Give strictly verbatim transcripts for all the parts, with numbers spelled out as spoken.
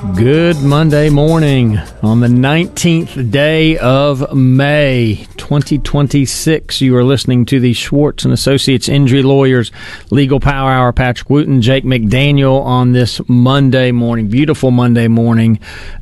Good Monday morning on the nineteenth day of May, twenty twenty-six. You are listening to the Schwartz and Associates Injury Lawyers Legal Power Hour. Patrick Wooten, Jake McDaniel on this Monday morning. Beautiful Monday morning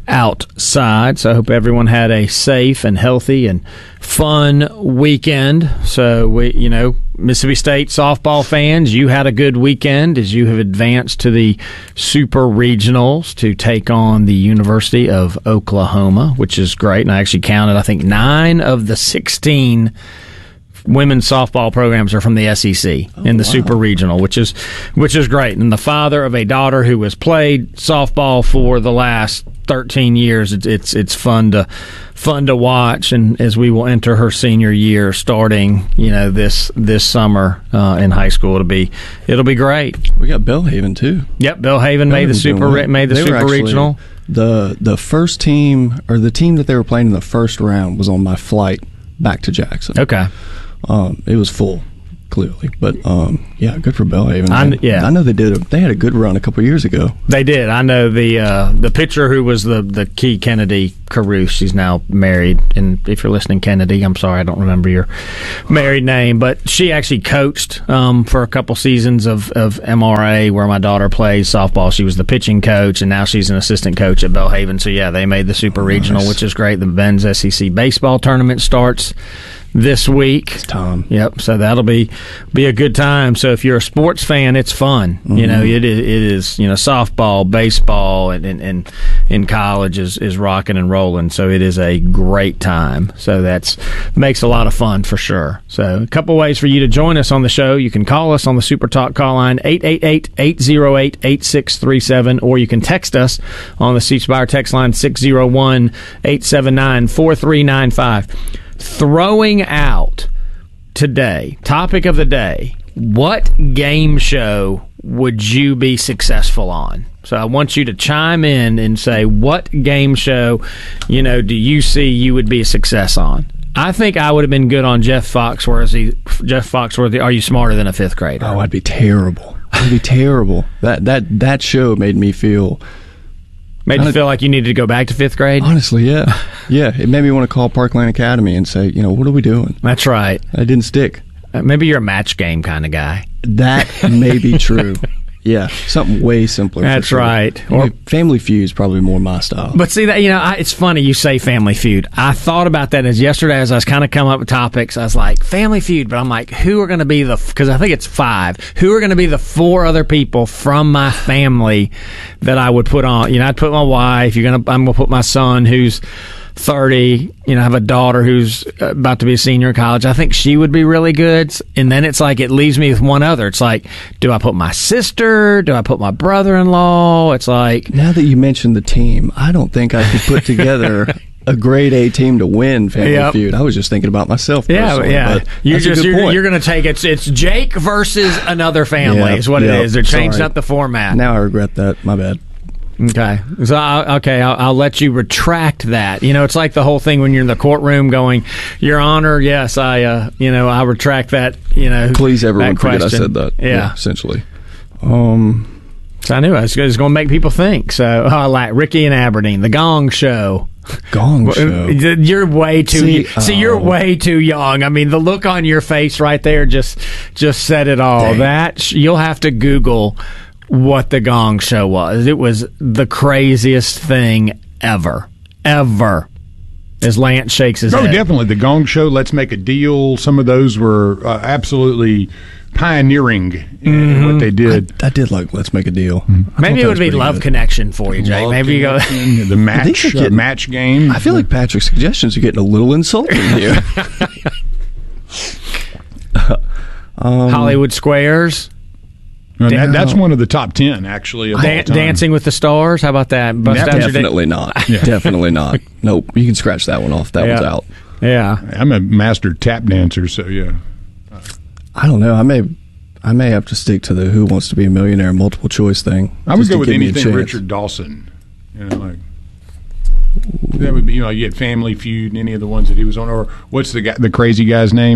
outside. So I hope everyone had a safe and healthy and fun weekend. So we, you know, Mississippi State softball fans, you had a good weekend as you have advanced to the Super Regionals to take on the University of Oklahoma, which is great. And I actually counted, I think, nine of the sixteen women's softball programs are from the S E C oh, in the wow. Super Regional, which is which is great. And the father of a daughter who has played softball for the last thirteen years, it's it's, it's fun to fun to watch, and as we will enter her senior year starting, you know, this this summer uh, in high school, it'll be it'll be great. We got Belhaven too. Yep, Belhaven made the super well. made the they super regional. The the first team or the team that they were playing in the first round was on my flight back to Jackson. Okay, um, it was full. Clearly, but um, yeah, good for Belhaven. I, yeah, I know they did. A, they had a good run a couple years ago. They did. I know the uh, the pitcher who was the the key, Kennedy Caruth. She's now married, and if you're listening, Kennedy, I'm sorry, I don't remember your married name, but she actually coached um, for a couple seasons of of M R A where my daughter plays softball. She was the pitching coach, and now she's an assistant coach at Belhaven. So yeah, they made the Super oh, Regional, nice. Which is great. The men's S E C baseball tournament starts this week. It's Tom. Yep. So that'll be be a good time. So if you're a sports fan, it's fun. Mm-hmm. You know, it is, it is. You know, softball, baseball, and and, and in college is is rocking and rolling. So it is a great time. So that's makes a lot of fun for sure. So a couple ways for you to join us on the show. You can call us on the Super Talk call line eight eight eight, eight oh eight, eight six three seven, or you can text us on the C Spire text line six oh one, eight seven nine, four three nine five. Throwing out today, topic of the day, what game show would you be successful on? So I want you to chime in and say, what game show, you know, do you see you would be a success on? I think I would have been good on Jeff Foxworthy. Jeff Foxworthy, Are You Smarter Than a Fifth Grader? Oh, I'd be terrible. I'd be terrible. That that that show made me feel... Made you feel like you needed to go back to fifth grade? Honestly, yeah. Yeah, it made me want to call Parkland Academy and say, you know, what are we doing? That's right. I didn't stick. Uh, maybe you're a match game kind of guy. That may be true. Yeah, something way simpler. That's sure. right. Or Family Feud's probably more my style. But see, that you know, I, it's funny you say Family Feud. I thought about that as yesterday as I was kind of coming up with topics. I was like, Family Feud, but I'm like, who are going to be the, because I think it's five, who are going to be the four other people from my family that I would put on? You know, I'd put my wife, you're gonna, I'm going to put my son who's thirty, you know, I have a daughter who's about to be a senior in college. I think she would be really good. And then it's like, it leaves me with one other. It's like, do I put my sister? Do I put my brother-in-law? It's like... Now that you mentioned the team, I don't think I could put together a grade A team to win Family yep. Feud. I was just thinking about myself personally. Yeah, yeah. You're just, you're, you're going to take it. It's Jake versus another family yep, is what yep. it is. They're changing Sorry. up the format. Now I regret that. My bad. Okay, so I'll, okay, I'll, I'll let you retract that. You know, it's like the whole thing when you're in the courtroom going, "Your Honor, yes, I, uh, you know, I retract that." You know, please, everyone, forget I said that. Yeah, yeah essentially. Um, so I knew I was, was going to make people think. So, oh, I like Ricky and Aberdeen, The Gong Show. Gong Show. You're way too. See, see oh. you're way too young. I mean, the look on your face right there just just said it all. Dang. That you'll have to Google what the Gong Show was. It was the craziest thing ever. Ever. As Lance shakes his oh, head. Oh, definitely. The Gong Show, Let's Make a Deal. Some of those were uh, absolutely pioneering in mm-hmm. what they did. I, I did like Let's Make a Deal. Mm-hmm. Maybe it would be Love good. Connection for you, Jake. Love Maybe you go the match getting, uh, match game. I feel like Patrick's suggestions are getting a little insulting here. um, Hollywood Squares. That, that's one of the top ten, actually. Of Dan- Dancing with the Stars. How about that? Bust that definitely not. Yeah. Definitely not. Nope. You can scratch that one off. That yeah. one's out. Yeah. I'm a master tap dancer, so yeah. I don't know. I may, I may have to stick to the Who Wants to Be a Millionaire multiple choice thing. I would go with anything Richard Dawson. You know, like that would be. You know, you get Family Feud and any of the ones that he was on, or what's the guy, the crazy guy's name?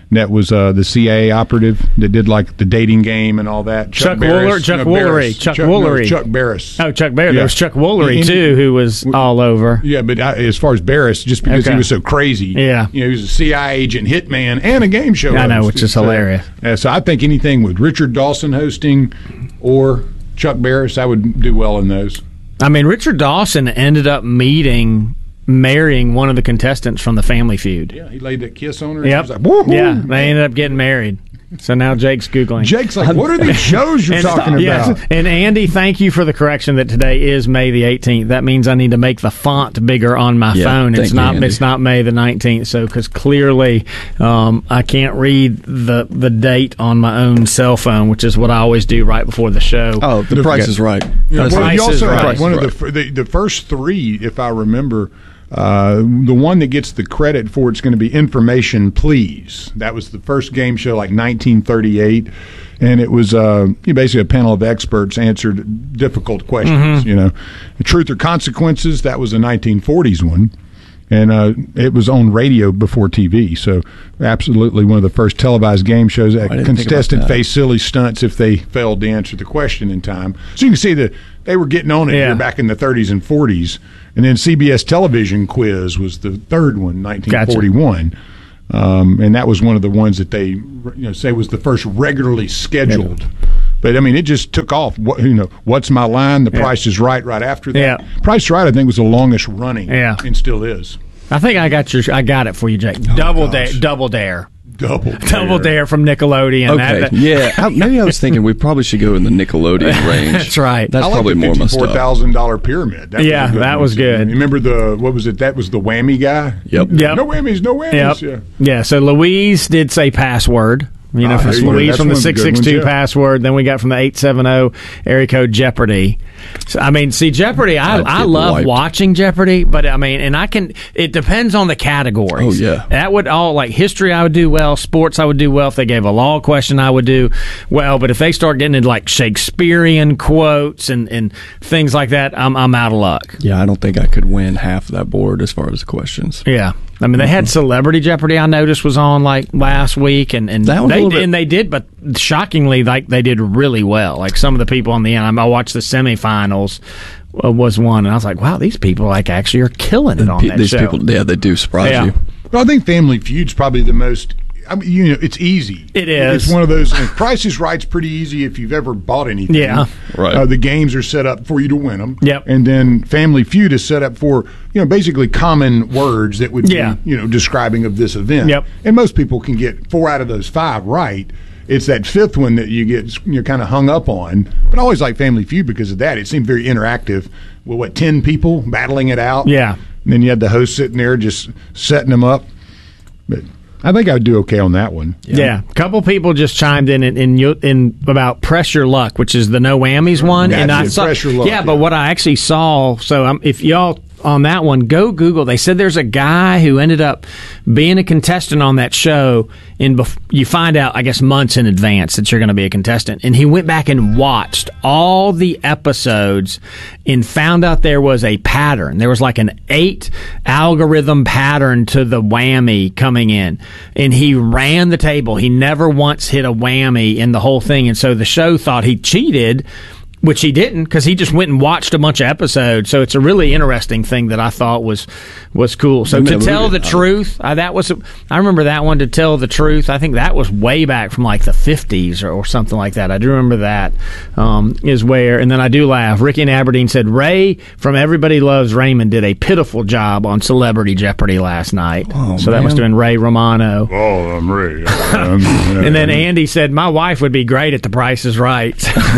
that was uh, the C I A operative that did like the dating game and all that. Chuck, Chuck Woolery. Chuck no, Woolery. Chuck, Chuck Woolery. No, Chuck Barris. Oh, Chuck Barris. Yeah. There was Chuck Woolery, and, too, who was all over. Yeah, but I, as far as Barris, just because okay. he was so crazy. Yeah. You know, he was a C I A agent, hitman, and a game show I host. know, which is so, hilarious. Uh, so I think anything with Richard Dawson hosting or Chuck Barris, I would do well in those. I mean, Richard Dawson ended up meeting... marrying one of the contestants from the Family Feud. Yeah, he laid that kiss on her. Yep. And like, yeah, they ended up getting married. So now Jake's Googling. Jake's like, what are these shows you're and, talking about? Yes. And Andy, thank you for the correction that today is May the eighteenth. That means I need to make the font bigger on my yeah, phone. It's not you, it's not May the nineteenth. So because clearly um, I can't read the the date on my own cell phone, which is what I always do right before the show. Oh, the price is right. Yeah, well, you also right. had one of the, the the first three, if I remember. Uh, the one that gets the credit for it's going to be Information Please. That was the first game show, like nineteen thirty-eight, and it was uh, basically a panel of experts answered difficult questions. Mm-hmm. You know, Truth or Consequences. That was a nineteen forties one, and uh, it was on radio before T V. So, absolutely one of the first televised game shows. A oh, contestant faced silly stunts if they failed to answer the question in time. So you can see that they were getting on it yeah. here back in the thirties and forties. And then C B S Television Quiz was the third one, nineteen forty-one. Gotcha. Um, and that was one of the ones that they, you know, say was the first regularly scheduled. Yeah. But, I mean, it just took off. What, you know, What's My Line? The yeah. Price is Right right after that. Yeah. Price is Right, I think, was the longest running yeah. and still is. I think I got your. I got it for you, Jake. Oh, double dare, double dare. Double Dare. Double Dare from Nickelodeon. Okay, that, that, yeah. I, maybe I was thinking we probably should go in the Nickelodeon range. That's right. That's I like probably the more my stuff. fifty-four thousand dollars pyramid. That yeah, was that one. was good. You remember the, what was it? That was the whammy guy? Yep. yep. No whammies, no whammies. Yep. Yeah. yeah, so Louise did say password. You know, Ah, from there you go. Louise That's from the one of the six good six two ones, yeah. password. Then we got from the eight seven zero area code Jeopardy. So, I mean, see, Jeopardy, I, I love wiped. watching Jeopardy, but I mean, and I can, it depends on the categories. Oh, yeah. That would all, like history, I would do well. Sports, I would do well. If they gave a law question, I would do well. But if they start getting into like Shakespearean quotes and, and things like that, I'm, I'm out of luck. Yeah, I don't think I could win half that board as far as the questions. Yeah. I mean, they had Celebrity Jeopardy. I noticed was on like last week, and and that was they a bit- and they did, but shockingly, like they did really well. Like some of the people on the end, I watched the semifinals uh, was one, and I was like, wow, these people like actually are killing it on P- that these show. people, yeah, they do surprise Yeah. you. Well, I think Family Feud's probably the most. I mean, you know, it's easy. It is. It's one of those. And Price is Right's pretty easy if you've ever bought anything. Yeah. Right. Uh, the games are set up for you to win them. Yep. And then Family Feud is set up for, you know, basically common words that would Yeah. be, you know, describing of this event. Yep. And most people can get four out of those five right. It's that fifth one that you get, you're kind of hung up on. But I always like Family Feud because of that. It seemed very interactive. With what, ten people battling it out? Yeah. And then you had the host sitting there just setting them up. But I think I would do okay on that one. Yeah. yeah. A couple people just chimed in in, in in about Press Your Luck, which is the no whammies one. Gotcha. And I saw, Press Your Luck, yeah, yeah. but what I actually saw, so um, if y'all on that one, go Google. They said there's a guy who ended up being a contestant on that show. And bef- you find out, I guess, months in advance that you're going to be a contestant. And he went back and watched all the episodes and found out there was a pattern. There was like an eight algorithm pattern to the whammy coming in. And he ran the table. He never once hit a whammy in the whole thing. And so the show thought he cheated, which he didn't, because he just went and watched a bunch of episodes. So it's a really interesting thing that I thought was was cool. So to tell the truth, uh, that was I remember that one. To tell the truth, I think that was way back from like the fifties or, or something like that. I do remember that um, is where. And then I do laugh. Ricky in Aberdeen said Ray from Everybody Loves Raymond did a pitiful job on Celebrity Jeopardy last night. Oh, so man. that must have been Ray Romano. Oh, I'm ready. Um, And then Andy said my wife would be great at The Price is Right.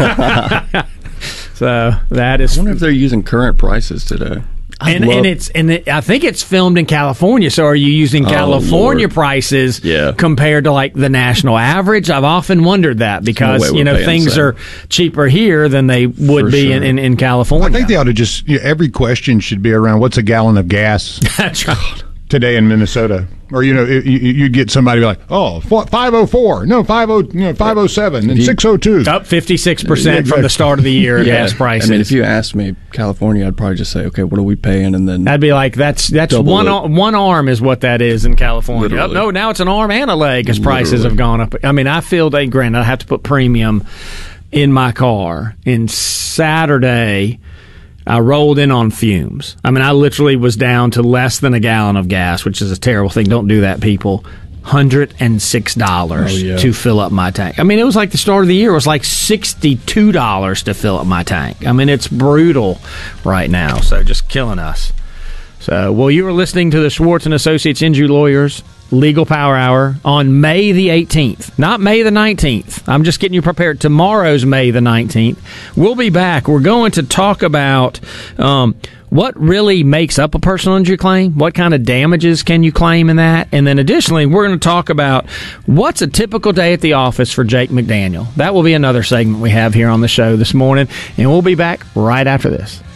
So that is. I wonder if they're using current prices today. And, love- and it's and it, I think it's filmed in California. So are you using Oh, California Lord. prices Yeah. compared to like the national average? I've often wondered that because way you we're know paying things the same. are cheaper here than they would For be sure. in, in, in California. I think they ought to just, you know, every question should be around what's a gallon of gas. That's right. today in Minnesota. Or, you know, it, you, you'd get somebody like, oh, five oh four, no, fifty, you know, five oh seven, and six oh two. Up fifty-six percent yeah, from the start of the year, yeah. gas prices. I mean, if you asked me California, I'd probably just say, okay, what are we paying? And then I'd be like, that's that's one ar- one arm is what that is in California. Oh, no, now it's an arm and a leg as prices Literally. have gone up. I mean, I feel they, granted, I have to put premium in my car. And Saturday, I rolled in on fumes. I mean, I literally was down to less than a gallon of gas, which is a terrible thing. Don't do that, people. one hundred six dollars oh, yeah. to fill up my tank. I mean, it was like the start of the year. It was like sixty-two dollars to fill up my tank. I mean, it's brutal right now, so just killing us. So, well, you were listening to the Schwartz and Associates Injury Lawyers Legal Power Hour on May the eighteenth, not May the nineteenth. I'm just getting you prepared. Tomorrow's May the nineteenth. We'll be back. We're going to talk about um, what really makes up a personal injury claim, what kind of damages can you claim in that, and then additionally, we're going to talk about what's a typical day at the office for Jake McDaniel. That will be another segment we have here on the show this morning, and we'll be back right after this.